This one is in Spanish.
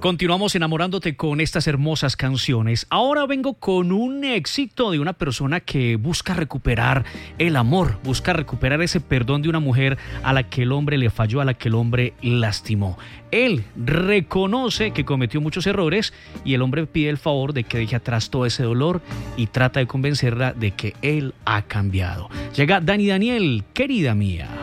Continuamos enamorándote con estas hermosas canciones. Ahora vengo con un éxito de una persona que busca recuperar el amor, busca recuperar ese perdón de una mujer a la que el hombre le falló, a la que el hombre lastimó. Él reconoce que cometió muchos errores y el hombre pide el favor de que deje atrás todo ese dolor y trata de convencerla de que él ha cambiado. Llega Dani Daniel, querida mía.